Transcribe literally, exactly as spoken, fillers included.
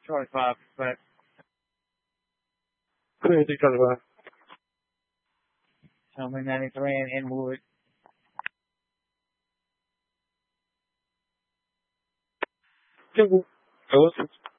Charlie five, but Clear six Charlie five. Charlie ninety-three in Inwood. Jungle. Hello.